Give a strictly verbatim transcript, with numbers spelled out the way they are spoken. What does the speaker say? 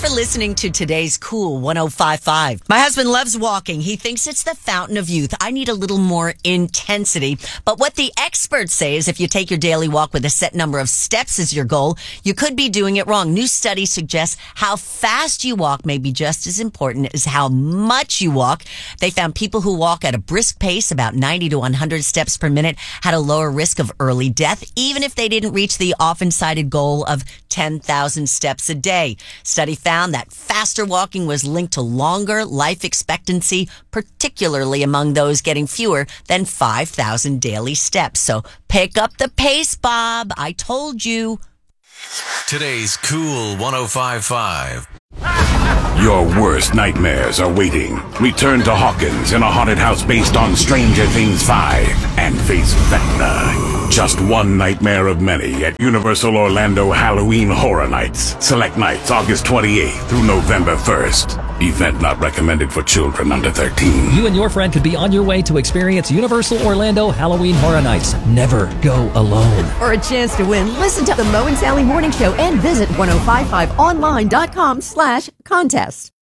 for listening to today's Cool one oh five point five. My husband loves walking. He thinks it's the fountain of youth. I need a little more intensity. But what the experts say is if you take your daily walk with a set number of steps as your goal, you could be doing it wrong. New study suggests how fast you walk may be just as important as how much you walk. They found people who walk at a brisk pace, about ninety to one hundred steps per minute, had a lower risk of early death, even if they didn't reach the often cited goal of ten thousand steps a day. Study found that faster walking was linked to longer life expectancy, particularly among those getting fewer than five thousand daily steps. So pick up the pace, Bob. I told you. Today's Cool one oh five point five. Your worst nightmares are waiting. Return to Hawkins in a haunted house based on Stranger Things five and face Vecna. Just one nightmare of many at Universal Orlando Halloween Horror Nights. Select nights August twenty-eighth through November first. Event not recommended for children under thirteen. You and your friend could be on your way to experience Universal Orlando Halloween Horror Nights. Never go alone. For a chance to win, listen to the Mo and Sally Morning Show and visit ten fifty-five online dot com slash contest.